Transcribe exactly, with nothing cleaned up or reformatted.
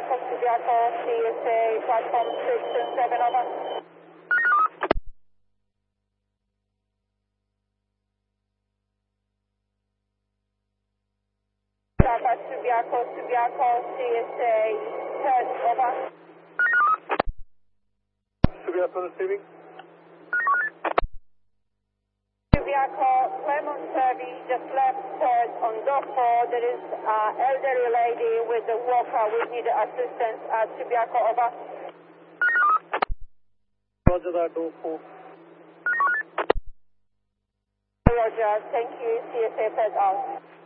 Subiaco, C S A, platform six and seven, over. Papa Subiaco, Subiaco, C S A, third, over. Subiaco receiving. Subiaco, Clermont service, just left third on dock four. There is an elderly lady with a walker. We need assistance at Subiaco, over. Roger that, door four. Roger, thank you, C S A, third out.